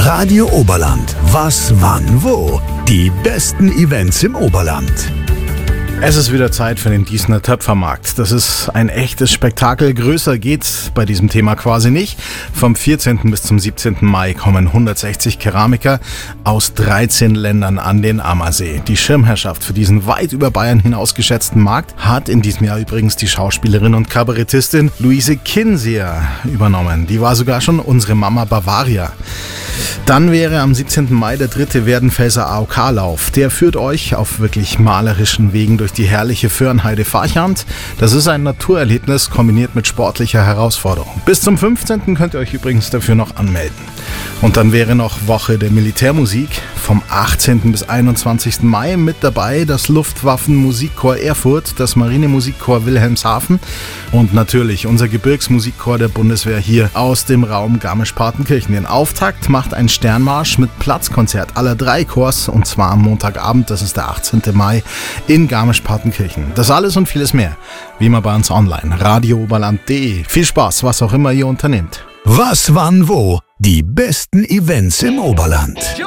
Radio Oberland. Was, wann, wo? Die besten Events im Oberland. Es ist wieder Zeit für den Diesner Töpfermarkt. Das ist ein echtes Spektakel. Größer geht's bei diesem Thema quasi nicht. Vom 14. bis zum 17. Mai kommen 160 Keramiker aus 13 Ländern an den Ammersee. Die Schirmherrschaft für diesen weit über Bayern hinaus geschätzten Markt hat in diesem Jahr übrigens die Schauspielerin und Kabarettistin Luise Kinseer übernommen. Die war sogar schon unsere Mama Bavaria. Dann wäre am 17. Mai der 3. Werdenfelser AOK-Lauf. Der führt euch auf wirklich malerischen Wegen durch die herrliche Föhrenheide-Farchand. Das ist ein Naturerlebnis kombiniert mit sportlicher Herausforderung. Bis zum 15. könnt ihr euch übrigens dafür noch anmelden. Und dann wäre noch Woche der Militärmusik vom 18. bis 21. Mai mit dabei das Luftwaffen-Musikchor Erfurt, das Marinemusikchor Wilhelmshaven und natürlich unser Gebirgsmusikchor der Bundeswehr hier aus dem Raum Garmisch-Partenkirchen. Den Auftakt macht ein Sternmarsch mit Platzkonzert aller 3 Chors und zwar am Montagabend, das ist der 18. Mai in Garmisch-Partenkirchen. Das alles und vieles mehr, wie immer bei uns online, radiooberland.de. Viel Spaß, was auch immer ihr unternehmt. Was, wann, wo? Die besten Events im Oberland.